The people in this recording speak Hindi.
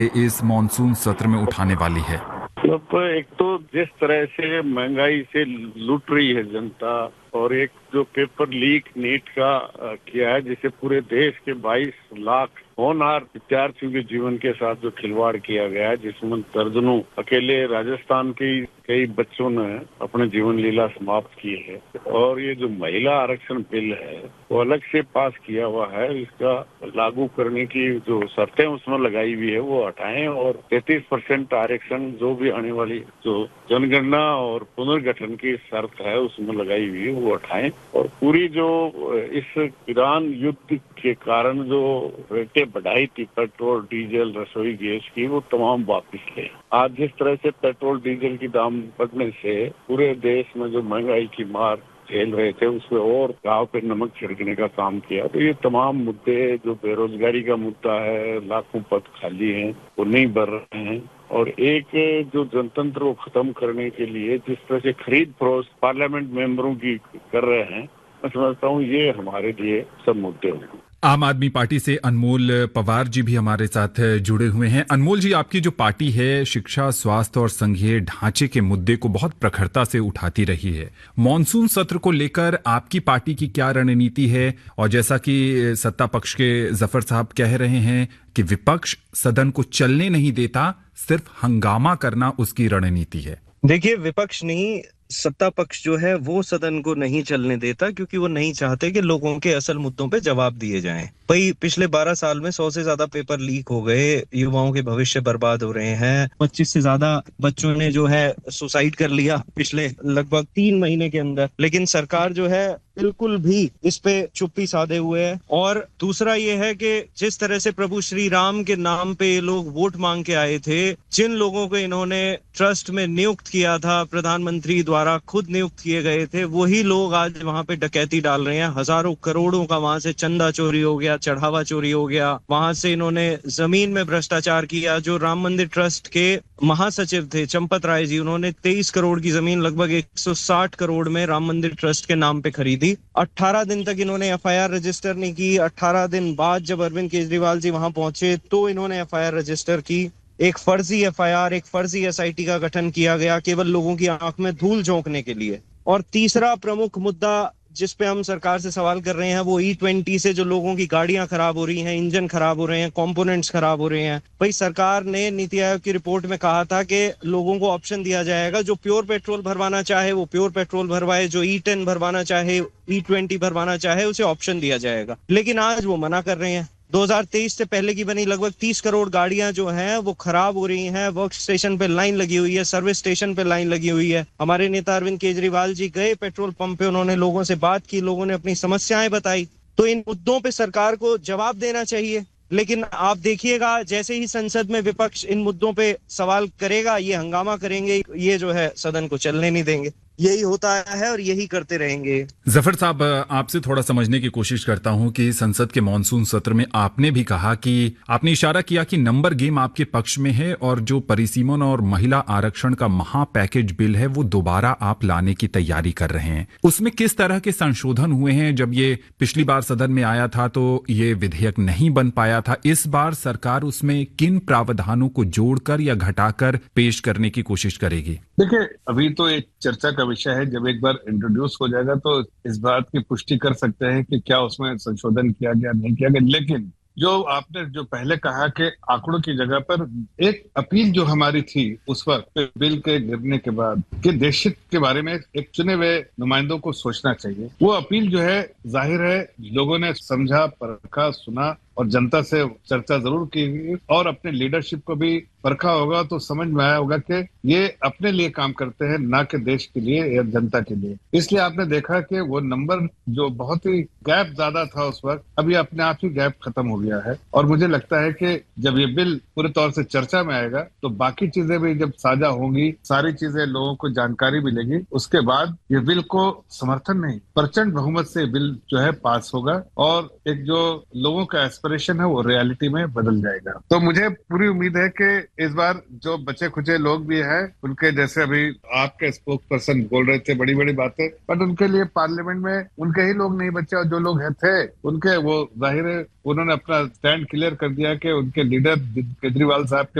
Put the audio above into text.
इस मॉनसून सत्र में उठाने वाली है? मतलब एक तो जिस तरह से महंगाई से लूट रही है जनता, और एक जो पेपर लीक नीट का किया है, जिसे पूरे देश के 22 लाख होनहार विद्यार्थियों के जीवन के साथ जो खिलवाड़ किया गया है, जिसमें दर्जनों अकेले राजस्थान के कई बच्चों ने अपने जीवन लीला समाप्त की है। और ये जो महिला आरक्षण बिल है वो अलग से पास किया हुआ है, इसका लागू करने की जो शर्तें उसमें लगाई हुई है वो हटाएं, और 33% आरक्षण जो भी आने वाली जो जनगणना और पुनर्गठन की शर्त है उसमें लगाई हुई है वो हटाएं, और पूरी जो इस ईरान युद्ध के कारण जो रेटें बढ़ाई थी पेट्रोल डीजल रसोई गैस की, वो तमाम वापस ले। आज जिस तरह से पेट्रोल डीजल की दाम बढ़ने से पूरे देश में जो महंगाई की मार झेल रहे थे उसमें और घाव पे नमक छिड़कने का काम किया। तो ये तमाम मुद्दे, जो बेरोजगारी का मुद्दा है, लाखों पद खाली हैं वो नहीं बढ़ रहे हैं, और एक जो जनतंत्र को खत्म करने के लिए जिस तरह से खरीद फरोख्त पार्लियामेंट मेंबरों की कर रहे हैं, मैं समझता हूँ ये हमारे लिए सब मुद्दे होंगे। आम आदमी पार्टी से अनमोल पवार जी भी हमारे साथ जुड़े हुए हैं। अनमोल जी, आपकी जो पार्टी है शिक्षा, स्वास्थ्य और संघीय ढांचे के मुद्दे को बहुत प्रखरता से उठाती रही है। मॉनसून सत्र को लेकर आपकी पार्टी की क्या रणनीति है? और जैसा कि सत्ता पक्ष के जफर साहब कह रहे हैं कि विपक्ष सदन को चलने नहीं देता, सिर्फ हंगामा करना उसकी रणनीति है। देखिए, विपक्ष नहीं, सत्ता पक्ष जो है वो सदन को नहीं चलने देता, क्योंकि वो नहीं चाहते कि लोगों के असल मुद्दों पे जवाब दिए जाएं। भाई, पिछले 12 साल में 100 से ज्यादा पेपर लीक हो गए, युवाओं के भविष्य बर्बाद हो रहे हैं, 25 से ज्यादा बच्चों ने जो है सुसाइड कर लिया पिछले लगभग 3 महीने के अंदर। लेकिन सरकार जो है बिल्कुल भी इस पे चुप्पी साधे हुए है। और दूसरा ये है कि जिस तरह से प्रभु श्री राम के नाम पे लोग वोट मांग के आए थे, जिन लोगों को इन्होंने ट्रस्ट में नियुक्त किया था, प्रधानमंत्री द्वारा खुद नियुक्त किए गए थे, वही लोग आज वहां पे डकैती डाल रहे हैं। हजारों करोड़ों का वहां से चंदा चोरी हो गया, चढ़ावा चोरी हो गया, वहां से इन्होंने जमीन में भ्रष्टाचार किया। जो राम मंदिर ट्रस्ट के महासचिव थे चंपत राय जी, उन्होंने 23 करोड़ की जमीन लगभग 160 करोड़ में राम मंदिर ट्रस्ट के नाम पे खरीदी। 18 दिन तक इन्होंने एफआईआर रजिस्टर नहीं की। 18 दिन बाद जब अरविंद केजरीवाल जी वहां पहुंचे तो इन्होंने एफआईआर रजिस्टर की। एक फर्जी एफआईआर, एक फर्जी एसआईटी का गठन किया गया केवल लोगों की आंख में धूल झोंकने के लिए। और तीसरा प्रमुख मुद्दा जिस पे हम सरकार से सवाल कर रहे हैं वो E20 से जो लोगों की गाड़ियां खराब हो रही हैं, इंजन खराब हो रहे हैं, कंपोनेंट्स खराब हो रहे हैं। भाई, सरकार ने नीति आयोग की रिपोर्ट में कहा था कि लोगों को ऑप्शन दिया जाएगा, जो प्योर पेट्रोल भरवाना चाहे वो प्योर पेट्रोल भरवाए, जो E10 भरवाना चाहे, E20 भरवाना चाहे, उसे ऑप्शन दिया जाएगा। लेकिन आज वो मना कर रहे हैं। 2023 से पहले की बनी लगभग 30 करोड़ गाड़ियां जो हैं वो खराब हो रही हैं। वर्क स्टेशन पे लाइन लगी हुई है, सर्विस स्टेशन पे लाइन लगी हुई है। हमारे नेता अरविंद केजरीवाल जी गए पेट्रोल पंप पे, उन्होंने लोगों से बात की, लोगों ने अपनी समस्याएं बताई। तो इन मुद्दों पे सरकार को जवाब देना चाहिए। लेकिन आप देखिएगा, जैसे ही संसद में विपक्ष इन मुद्दों पे सवाल करेगा, ये हंगामा करेंगे, ये जो है सदन को चलने नहीं देंगे। यही होता है और यही करते रहेंगे। जफर साहब, आपसे थोड़ा समझने की कोशिश करता हूं कि संसद के मॉनसून सत्र में आपने भी कहा कि आपने इशारा किया कि नंबर गेम आपके पक्ष में है, और जो परिसीमन और महिला आरक्षण का महा पैकेज बिल है वो दोबारा आप लाने की तैयारी कर रहे हैं। उसमें किस तरह के संशोधन हुए हैं? जब ये पिछली बार सदन में आया था तो ये विधेयक नहीं बन पाया था। इस बार सरकार उसमें किन प्रावधानों को जोड़कर या घटाकर पेश करने की कोशिश करेगी? देखिए, अभी तो एक चर्चा का विषय है। जब एक बार इंट्रोड्यूस हो जाएगा तो इस बात की पुष्टि कर सकते हैं कि क्या उसमें संशोधन किया गया, नहीं किया गया। लेकिन जो आपने जो पहले कहा कि आंकड़ों की जगह पर एक अपील जो हमारी थी उस वक्त बिल के गिरने के बाद कि देश हित के बारे में एक चुने हुए नुमाइंदों को सोचना चाहिए, वो अपील जो है जाहिर है लोगों ने समझा, परखा, सुना और जनता से चर्चा जरूर की और अपने लीडरशिप को भी परखा होगा तो समझ में आया होगा कि ये अपने लिए काम करते हैं, ना कि देश के लिए या जनता के लिए। इसलिए आपने देखा कि वो नंबर जो बहुत ही गैप ज्यादा था उस वक्त, अभी अपने आप ही गैप खत्म हो गया है। और मुझे लगता है कि जब ये बिल पूरे तौर से चर्चा में आएगा तो बाकी चीजें भी जब साझा होंगी, सारी चीजें लोगों को जानकारी मिलेगी, उसके बाद ये बिल को समर्थन नहीं, प्रचंड बहुमत से बिल जो है पास होगा। और एक जो लोगों का एस्पिरेशन है वो रियलिटी में बदल जाएगा। तो मुझे पूरी उम्मीद है कि इस बार जो बचे खुचे लोग भी हैं, उनके जैसे अभी आपके स्पोक पर्सन बोल रहे थे बड़ी बड़ी बातें, बट उनके लिए पार्लियामेंट में उनके ही लोग नहीं बचे और जो लोग थे उनके वो जाहिर है उन्होंने अपना स्टैंड क्लियर कर दिया कि उनके लीडर केजरीवाल साहब के